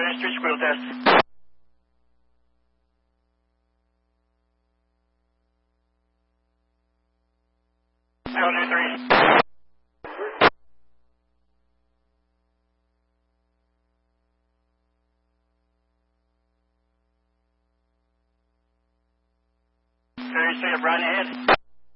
street squeal test. LJ3. So you see a bright ahead?